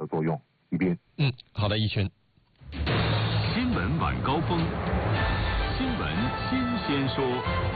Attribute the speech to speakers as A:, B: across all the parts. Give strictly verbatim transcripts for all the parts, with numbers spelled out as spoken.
A: 的作用。一斌，
B: 嗯，好的，一群。
C: 新闻晚高峰，新闻新鲜说。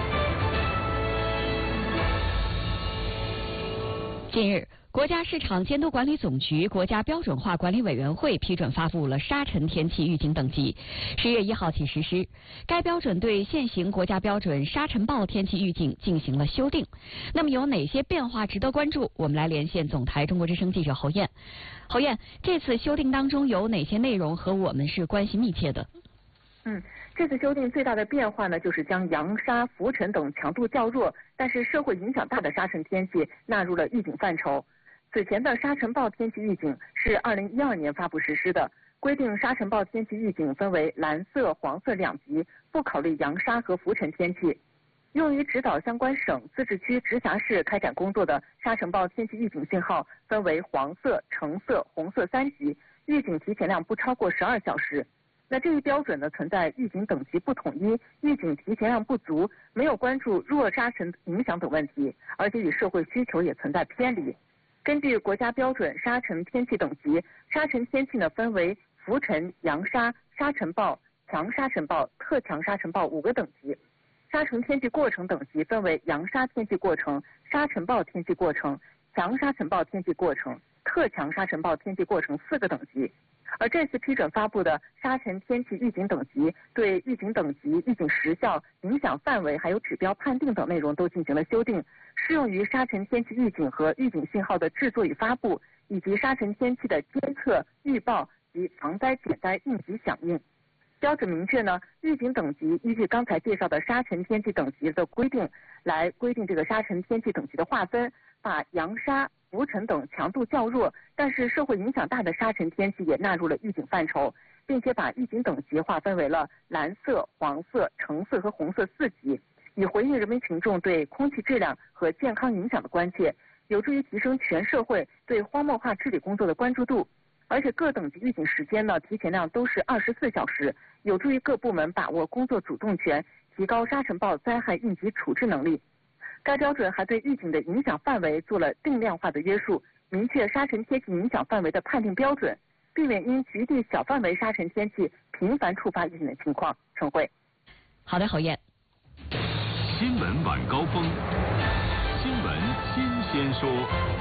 D: 近日，国家市场监督管理总局、国家标准化管理委员会批准发布了沙尘天气预警等级，十月一号起实施。该标准对现行国家标准沙尘暴天气预警进行了修订。那么有哪些变化值得关注？我们来连线总台中国之声记者侯燕。侯燕，这次修订当中有哪些内容和我们是关系密切的？
E: 嗯，这次修订最大的变化呢，就是将扬沙、浮尘等强度较弱，但是社会影响大的沙尘天气纳入了预警范畴。此前的沙尘暴天气预警是二零一二年发布实施的，规定沙尘暴天气预警分为蓝色、黄色两级，不考虑扬沙和浮尘天气。用于指导相关省、自治区、直辖市开展工作的沙尘暴天气预警信号分为黄色、橙色、红色三级，预警提前量不超过十二小时。那这一标准呢，存在预警等级不统一、预警提前量不足、没有关注弱沙尘影响等问题，而且与社会需求也存在偏离。根据国家标准沙尘天气等级，沙尘天气呢分为浮尘、扬沙、沙尘暴、强沙尘暴、特强沙尘暴五个等级。沙尘天气过程等级分为扬沙天气过程、沙尘暴天气过程、强沙尘暴天气过程、特强沙尘暴天气过程四个等级。而这次批准发布的沙尘天气预警等级，对预警等级、预警时效、影响范围还有指标判定等内容都进行了修订，适用于沙尘天气预警和预警信号的制作与发布，以及沙尘天气的监测、预报及防灾减灾应急响应。标准明确呢，预警等级依据刚才介绍的沙尘天气等级的规定来规定这个沙尘天气等级的划分，把扬沙、浮尘等强度较弱但是社会影响大的沙尘天气也纳入了预警范畴，并且把预警等级划分为了蓝色、黄色、橙色和红色四级，以回应人民群众对空气质量和健康影响的关切，有助于提升全社会对荒漠化治理工作的关注度。而且各等级预警时间呢，提前量都是二十四小时，有助于各部门把握工作主动权，提高沙尘暴灾害应急处置能力。该标准还对预警的影响范围做了定量化的约束，明确沙尘天气影响范围的判定标准，避免因局地小范围沙尘天气频繁触发预警的情况。陈慧，
D: 好的，侯燕。
C: 新闻晚高峰，新闻新鲜说。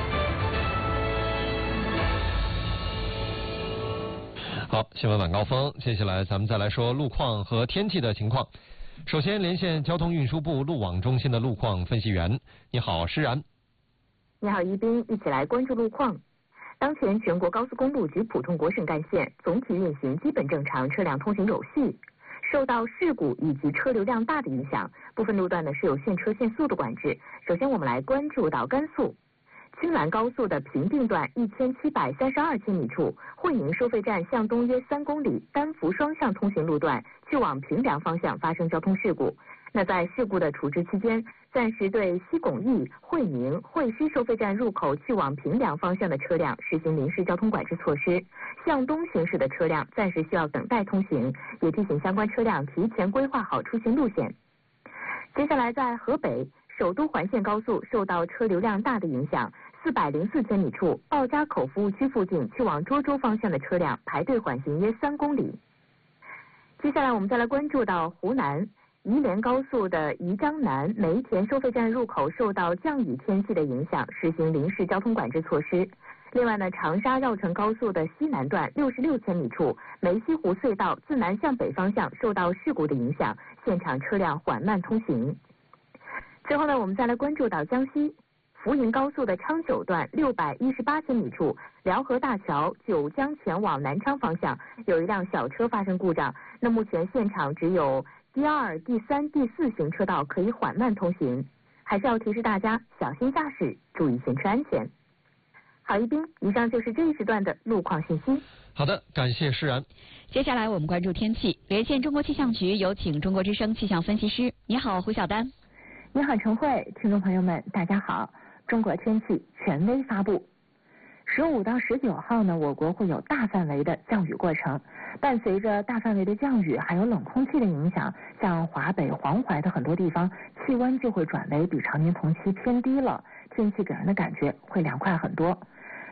B: 好，新闻晚高峰，接下来咱们再来说路况和天气的情况。首先连线交通运输部路网中心的路况分析员，你好，施然。
F: 你好，一斌，一起来关注路况。当前全国高速公路及普通国省干线总体运行基本正常，车辆通行有序。受到事故以及车流量大的影响，部分路段呢是有限车限速的管制。首先我们来关注到甘肃青兰高速的平定段一千七百三十二千米处，会宁收费站向东约三公里单幅双向通行路段去往平凉方向发生交通事故。那在事故的处置期间，暂时对西巩义、会宁、会师收费站入口去往平凉方向的车辆实行临时交通管制措施，向东行驶的车辆暂时需要等待通行，也提醒相关车辆提前规划好出行路线。接下来在河北首都环线高速受到车流量大的影响，四百零四千米处鲍家口服务区附近去往涿州方向的车辆排队缓行约三公里。接下来我们再来关注到湖南宜连高速的宜章南梅田收费站入口受到降雨天气的影响，实行临时交通管制措施。另外呢，长沙绕城高速的西南段六十六千米处梅溪湖隧道自南向北方向受到事故的影响，现场车辆缓慢通行。最后呢，我们再来关注到江西福营高速的昌九段六百一十八千米处辽河大桥九江前往南昌方向有一辆小车发生故障，那目前现场只有第二、第三、第四行车道可以缓慢通行，还是要提示大家小心驾驶，注意行车安全。好，一斌，以上就是这一时段的路况信息。
B: 好的，感谢施然。
D: 接下来我们关注天气，连线中国气象局，有请中国之声气象分析师。你好，胡晓丹。
G: 你好，陈慧，听众朋友们，大家好。中国天气权威发布，十五到十九号呢，我国会有大范围的降雨过程。伴随着大范围的降雨，还有冷空气的影响，像华北、黄淮的很多地方，气温就会转为比常年同期偏低了，天气给人的感觉会凉快很多。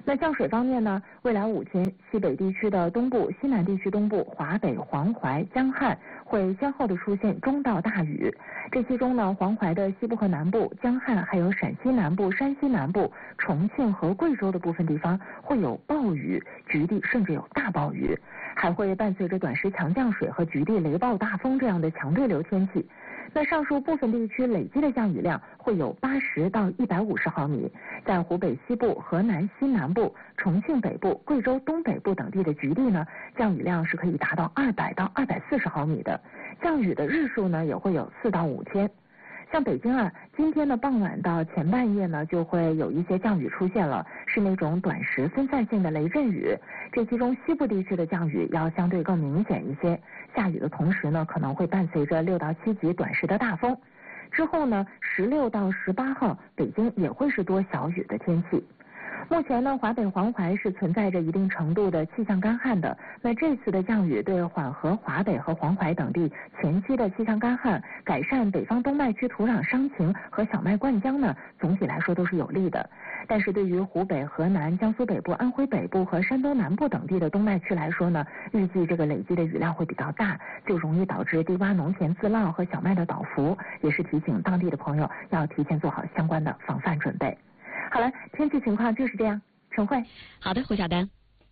G: 那降水方面呢，未来五天，西北地区的东部、西南地区东部、华北、黄淮、江汉会先后的出现中到大雨。这其中呢，黄淮的西部和南部、江汉还有陕西南部、山西南部、重庆和贵州的部分地方会有暴雨，局地甚至有大暴雨，还会伴随着短时强降水和局地雷暴大风这样的强对流天气。那上述部分地区累积的降雨量会有八十到一百五十毫米，在湖北西部、河南西南部、重庆北部、贵州东北部等地的局地呢，降雨量是可以达到二百到二百四十毫米的，降雨的日数呢也会有四到五天。像北京啊，今天的傍晚到前半夜呢，就会有一些降雨出现了，是那种短时分散性的雷阵雨。这其中西部地区的降雨要相对更明显一些，下雨的同时呢，可能会伴随着六到七级短时的大风。之后呢，十六到十八号，北京也会是多小雨的天气。目前呢，华北黄淮是存在着一定程度的气象干旱的。那这次的降雨对缓和华北和黄淮等地前期的气象干旱，改善北方东脉区土壤伤情和小麦灌浆呢，总体来说都是有利的。但是对于湖北、河南、江苏北部、安徽北部和山东南部等地的东脉区来说呢，预计这个累积的雨量会比较大，就容易导致低洼农田自涝和小麦的倒伏，也是提醒当地的朋友要提前做好相关的防范准备。好了，天气情况就是这样。陈慧，
D: 好的，胡晓丹。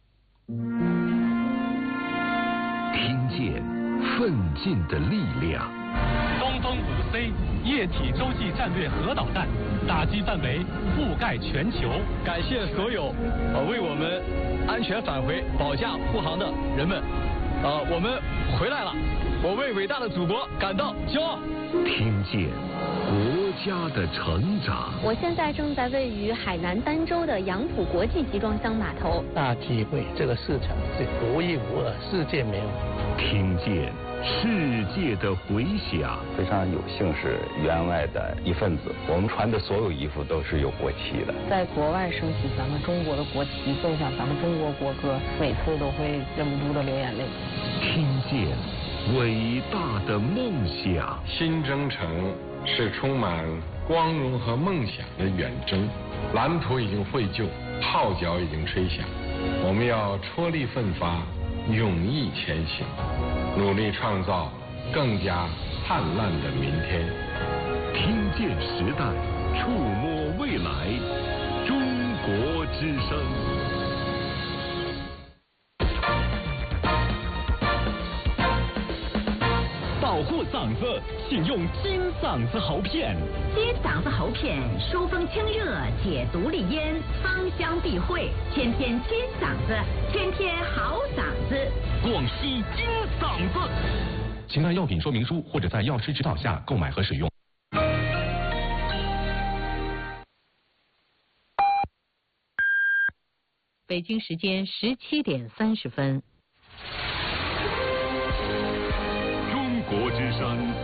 C: 听见奋进的力量。
A: 东风五 C 液体洲际战略核导弹打击范围覆盖全球。
H: 感谢所有呃为我们安全返回保驾护航的人们，呃，我们回来了，我为伟大的祖国感到骄傲。
C: 听见国家的成长。
I: 我现在正在位于海南儋州的杨浦国际集装箱码头，
J: 大体会这个市场是独一无二，世界没有。
C: 听见世界的回响。
K: 非常有幸是员外的一份子，我们穿的所有衣服都是有国旗的。
L: 在国外升起咱们中国的国旗，奏响咱们中国国歌，每次都会忍不住的流眼泪。
C: 听见伟大的梦想。
M: 新征程是充满光荣和梦想的远征，蓝图已经绘就，号角已经吹响，我们要踔厉奋发，勇毅前行，努力创造更加灿烂的明天。
C: 听见时代，触摸未来，中国之声。
N: 保护嗓子，请用金嗓子喉片。
O: 金嗓子喉片疏风清热，解毒利咽，芳香避秽，天天金嗓子，天天好嗓子。
N: 广西金嗓子，请看药品说明书或者在药师指导下购买和使用。
P: 北京时间十七点三十分。
C: 中国之声。